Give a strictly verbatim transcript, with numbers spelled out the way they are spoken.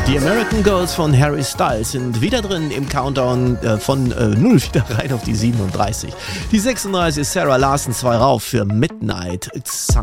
Die American Girls von Harry Styles sind wieder drin im Countdown äh, von äh, null wieder rein auf die siebenunddreißig. Die sechsunddreißig ist Sarah Larson, zwei rauf für Midnight Sun.